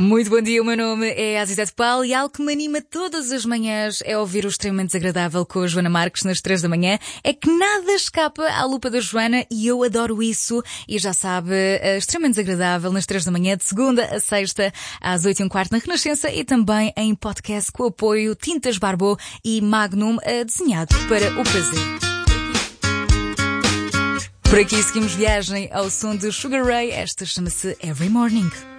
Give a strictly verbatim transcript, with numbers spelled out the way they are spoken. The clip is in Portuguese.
Muito bom dia, o meu nome é Azizete Paulo e algo que me anima todas as manhãs é ouvir o Extremamente Desagradável com a Joana Marques nas três da manhã. É que nada escapa à lupa da Joana e eu adoro isso. E já sabe, Extremamente Desagradável nas três da manhã, de segunda a sexta, às oito e um quarto na Renascença e também em podcast com o apoio Tintas Barbô e Magnum, desenhados para o prazer. Por aqui seguimos viagem ao som de Sugar Ray. Esta chama-se Every Morning.